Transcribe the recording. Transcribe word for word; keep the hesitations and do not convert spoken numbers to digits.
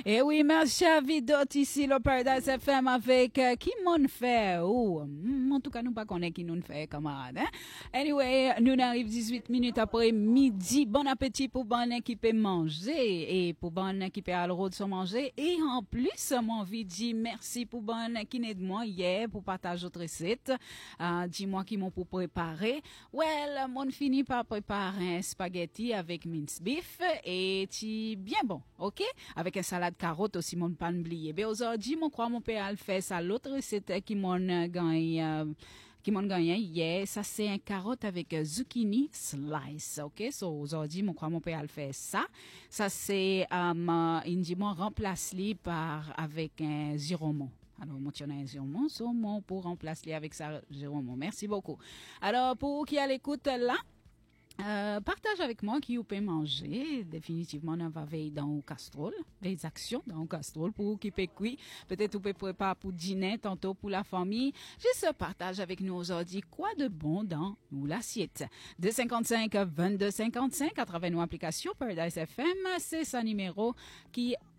Et oui, merci à Vidot ici, le Paradise F M avec euh, qui m'en fait ou mm, en tout cas nous pas connaît qui nous fait camarade. Hein? Anyway, nous arrivons dix-huit minutes après midi. Bon appétit pour bon qui peut manger et pour bon qui peut aller route sans manger. Et en plus, mon envie de dire merci pour bon qui n'aide moi hier pour partager votre recette. Uh, dis-moi qui m'ont pour préparer. Well, mon fini par préparer un spaghetti avec mince beef et ti bien bon, ok? Avec un salade carotte aussi, mon pas oublié. Ben aujourd'hui, mon crois mon père a fait ça l'autre recette qui m'ont gagné. Euh, qui m'ont gagné hier, ça c'est un carotte avec uh, zucchini slice, ok? So aujourd'hui, mon crois mon père a fait ça. Ça c'est um, uh, indiment remplace-li par avec un giromon. Alors, moi, tu as un giromon, so, mon pour remplacer avec ça giromon. Merci beaucoup. Alors, pour qui à l'écoute là, Euh, partage avec moi qui vous peut manger définitivement on va veiller dans le castrol les actions dans le castrol pour qui peut cuire peut-être vous pouvez préparer pour dîner tantôt pour la famille juste partage avec nous aujourd'hui quoi de bon dans nous l'assiette deux cinquante-cinq vingt-deux cinquante-cinq à travers nos applications Paradise F M c'est sa numéro qui